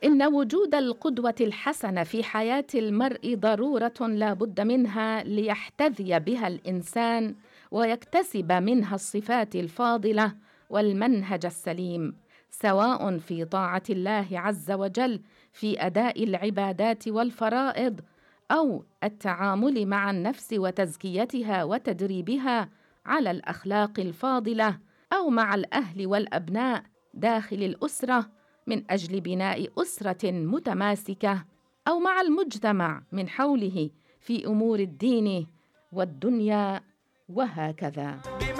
إن وجود القدوة الحسنة في حياة المرء ضرورة لا بد منها ليحتذي بها الإنسان ويكتسب منها الصفات الفاضلة والمنهج السليم، سواء في طاعة الله عز وجل في أداء العبادات والفرائض، أو التعامل مع النفس وتزكيتها وتدريبها على الأخلاق الفاضلة، أو مع الأهل والأبناء داخل الأسرة من أجل بناء أسرة متماسكة، أو مع المجتمع من حوله في أمور الدين والدنيا، وهكذا.